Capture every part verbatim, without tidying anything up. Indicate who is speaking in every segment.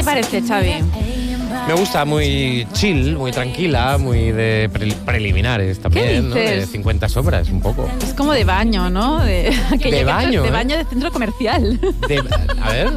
Speaker 1: parece, Xavi?
Speaker 2: Me gusta, muy chill, muy tranquila, muy de pre- preliminares también, ¿no? De cincuenta sombras, un poco.
Speaker 1: Es como de baño, ¿no? De,
Speaker 2: de baño,
Speaker 1: De
Speaker 2: ¿eh?
Speaker 1: baño de centro comercial.
Speaker 2: De, a ver...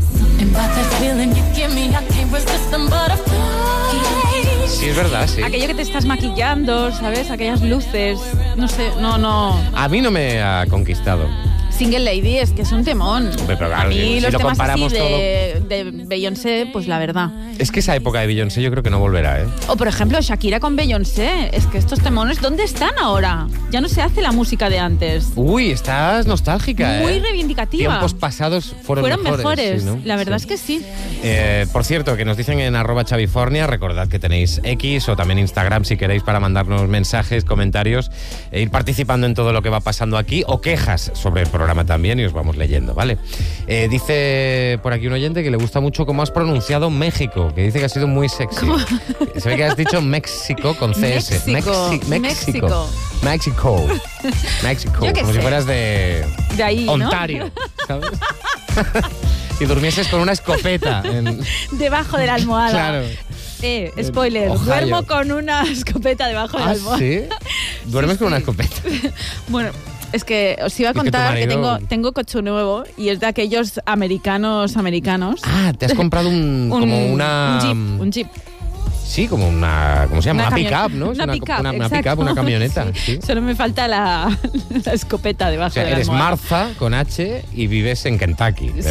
Speaker 2: Sí, es verdad, sí.
Speaker 1: Aquello que te estás maquillando, ¿sabes? Aquellas luces, no sé, no, no...
Speaker 2: A mí no me ha conquistado.
Speaker 1: Single Lady es que es un temón.
Speaker 2: Hombre, pero claro,
Speaker 1: a mí
Speaker 2: si
Speaker 1: los
Speaker 2: lo
Speaker 1: temas
Speaker 2: comparamos
Speaker 1: así de, de Beyoncé, pues la verdad.
Speaker 2: Es que esa época de Beyoncé yo creo que no volverá, ¿eh?
Speaker 1: O por ejemplo, Shakira con Beyoncé. Es que estos temones, ¿dónde están ahora? Ya no se hace la música de antes.
Speaker 2: Uy, estás nostálgica,
Speaker 1: Muy
Speaker 2: ¿eh?
Speaker 1: reivindicativa.
Speaker 2: Tiempos pasados fueron,
Speaker 1: Fueron
Speaker 2: mejores.
Speaker 1: mejores,
Speaker 2: Sí, ¿no?
Speaker 1: la verdad
Speaker 2: Sí.
Speaker 1: es que sí.
Speaker 2: Eh, por cierto, que nos dicen en arroba Chavifornia, recordad que tenéis X o también Instagram si queréis para mandarnos mensajes, comentarios e ir participando en todo lo que va pasando aquí o quejas sobre el programa también y os vamos leyendo, ¿vale? Eh, dice por aquí un oyente que le gusta mucho cómo has pronunciado México, que dice que ha sido muy sexy. ¿Cómo? Se ve que has dicho México con C S.
Speaker 1: México.
Speaker 2: Mexi-
Speaker 1: México.
Speaker 2: México. México.
Speaker 1: Yo qué
Speaker 2: Como
Speaker 1: sé.
Speaker 2: si fueras de,
Speaker 1: De ahí, ¿no?
Speaker 2: Ontario, ¿sabes? Y durmieses con una escopeta. En...
Speaker 1: Debajo de la almohada.
Speaker 2: Claro.
Speaker 1: Eh, spoiler,
Speaker 2: Ohio.
Speaker 1: duermo con una escopeta debajo de la
Speaker 2: ¿Ah,
Speaker 1: almohada.
Speaker 2: sí? ¿Duermes
Speaker 1: Sí,
Speaker 2: con una
Speaker 1: sí.
Speaker 2: escopeta?
Speaker 1: Bueno, es que os iba a
Speaker 2: Es que tu
Speaker 1: contar que,
Speaker 2: marido-
Speaker 1: tengo, tengo coche nuevo y es de aquellos americanos americanos.
Speaker 2: Ah, te has comprado un, como una...
Speaker 1: Un jeep, un jeep.
Speaker 2: Sí, como una... ¿Cómo se llama?
Speaker 1: Una
Speaker 2: Una,
Speaker 1: camion-
Speaker 2: pick-up, ¿no? Es
Speaker 1: Una pick-up,
Speaker 2: una, una
Speaker 1: exacto.
Speaker 2: pick-up, una camioneta.
Speaker 1: Sí.
Speaker 2: Sí.
Speaker 1: Solo me falta la, la escopeta debajo
Speaker 2: O sea,
Speaker 1: de la
Speaker 2: eres
Speaker 1: almohada.
Speaker 2: Martha con H y vives en Kentucky.